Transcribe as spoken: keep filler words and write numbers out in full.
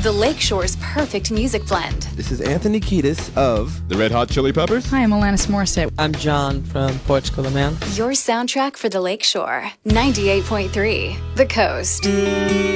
the Lakeshore's perfect music blend. This is Anthony Kiedis of The Red Hot Chili Peppers. Hi, I'm Alanis Morissette. I'm John from Portugal, man. Your soundtrack for the Lakeshore. ninety-eight point three, The Coast.